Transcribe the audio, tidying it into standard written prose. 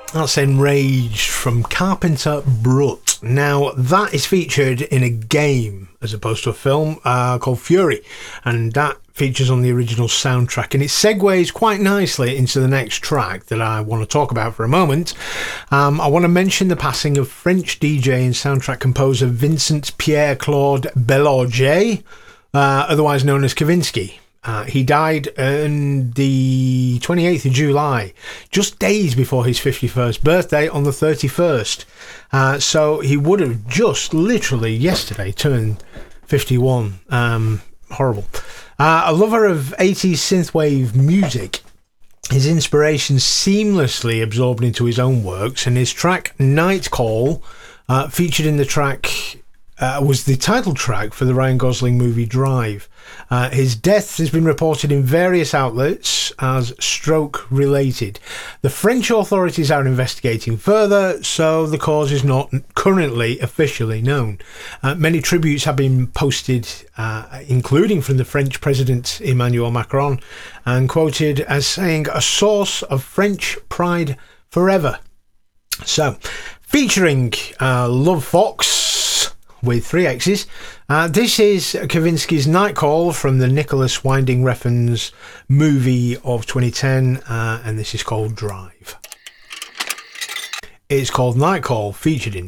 That's Enraged from Carpenter Brut. Now, that is featured in a game as opposed to a film called Fury, and that features on the original soundtrack, and it segues quite nicely into the next track that I want to talk about for a moment. I want to mention the passing of French DJ and soundtrack composer Vincent Pierre-Claude Bellorget, otherwise known as Kavinsky. He died on the 28th of July, just days before his 51st birthday on the 31st. So he would have just literally yesterday turned 51. Horrible. A lover of 80s synthwave music, his inspirations seamlessly absorbed into his own works, and his track Night Call, featured in the track, was the title track for the Ryan Gosling movie Drive. His death has been reported in various outlets as stroke related. The French authorities are investigating further, so the cause is not currently officially known. Many tributes have been posted, including from the French President Emmanuel Macron, and quoted as saying, "A source of French pride forever." So, featuring Love Fox with 3 X's. This is Kavinsky's Night Call from the Nicholas Winding Refn's movie of 2010, and this is called Drive. It's called Night Call, featured in